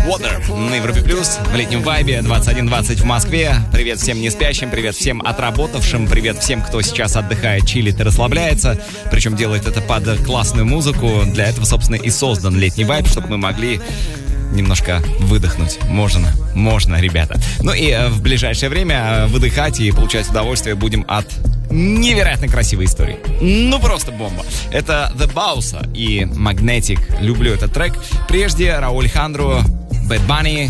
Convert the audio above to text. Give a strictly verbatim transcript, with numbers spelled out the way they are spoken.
Water на Европе Плюс в летнем вайбе двадцать один двадцать в Москве. Привет всем не спящим, привет всем отработавшим, привет всем, кто сейчас отдыхает, чилит и расслабляется. Причем делает это под классную музыку. Для этого, собственно, и создан летний вайб, чтобы мы могли немножко выдохнуть. Можно, можно, ребята. Ну и э, в ближайшее время выдыхать и получать удовольствие будем от невероятно красивой истории. Ну просто бомба. Это The Bossa и Magnetic. Люблю этот трек. Прежде Рауль Хандро, Bad Bunny,